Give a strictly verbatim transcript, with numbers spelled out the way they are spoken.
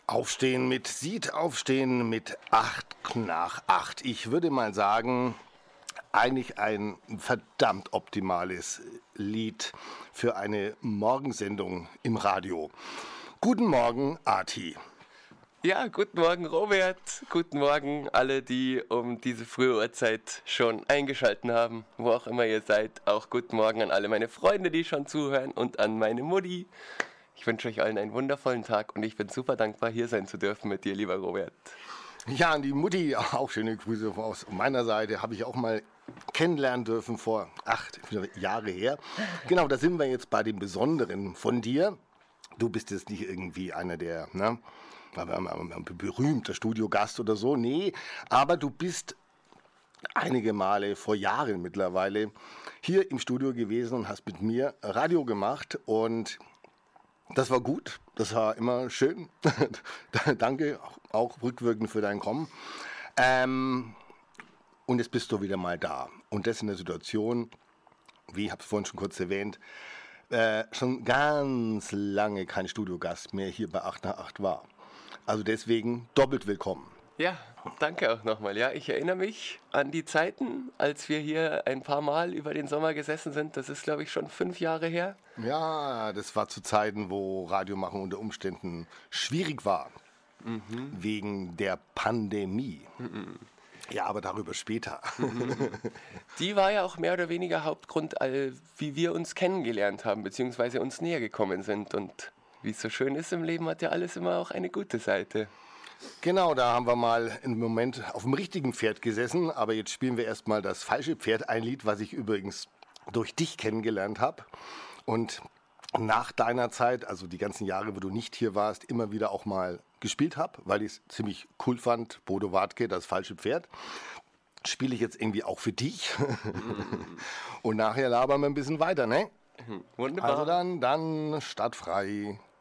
Aufstehen mit Sied, aufstehen mit acht nach acht. Ich würde mal sagen, eigentlich ein verdammt optimales Lied für eine Morgensendung im Radio. Guten Morgen, Arti. Ja, guten Morgen, Robert. Guten Morgen, alle, die um diese frühe Uhrzeit schon eingeschaltet haben, wo auch immer ihr seid. Auch guten Morgen an alle meine Freunde, die schon zuhören, und an meine Mutti. Ich wünsche euch allen einen wundervollen Tag und ich bin super dankbar, hier sein zu dürfen mit dir, lieber Robert. Ja, an die Mutti auch schöne Grüße aus meiner Seite. Habe ich auch mal kennenlernen dürfen vor acht Jahre her. Genau, da sind wir jetzt bei dem Besonderen von dir. Du bist jetzt nicht irgendwie einer der, ne, berühmter Studiogast oder so. Nee, aber du bist einige Male vor Jahren mittlerweile hier im Studio gewesen und hast mit mir Radio gemacht und das war gut, das war immer schön. Danke auch rückwirkend für dein Kommen. Ähm, und jetzt bist du wieder mal da. Und das in der Situation, wie ich habe es vorhin schon kurz erwähnt, äh, schon ganz lange kein Studiogast mehr hier bei acht nach acht war. Also deswegen doppelt willkommen. Ja, danke auch nochmal. Ja, ich erinnere mich an die Zeiten, als wir hier ein paar Mal über den Sommer gesessen sind. Das ist, glaube ich, schon fünf Jahre her. Ja, das war zu Zeiten, wo Radiomachen unter Umständen schwierig war. Mhm. Wegen der Pandemie. Mhm. Ja, aber darüber später. Mhm. Die war ja auch mehr oder weniger Hauptgrund, wie wir uns kennengelernt haben, beziehungsweise uns näher gekommen sind. Und wie es so schön ist im Leben, hat ja alles immer auch eine gute Seite. Genau, da haben wir mal im Moment auf dem richtigen Pferd gesessen, aber jetzt spielen wir erstmal das falsche Pferd, ein Lied, was ich übrigens durch dich kennengelernt habe und nach deiner Zeit, also die ganzen Jahre, wo du nicht hier warst, immer wieder auch mal gespielt habe, weil ich es ziemlich cool fand, Bodo Wartke, das falsche Pferd. Spiele ich jetzt irgendwie auch für dich und nachher labern wir ein bisschen weiter, ne? Wunderbar. Also dann, dann startfrei.